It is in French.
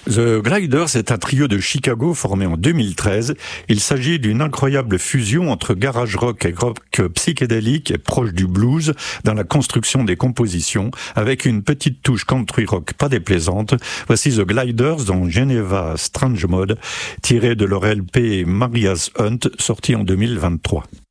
The Gliders est un trio de Chicago formé en 2013. Il s'agit d'une incroyable fusion entre garage rock et rock psychédélique et proche du blues dans la construction des compositions, avec une petite touche country rock pas déplaisante. Voici The Gliders dans Geneva Strange Mode, tiré de leur LP Maria's Hunt, sorti en 2023.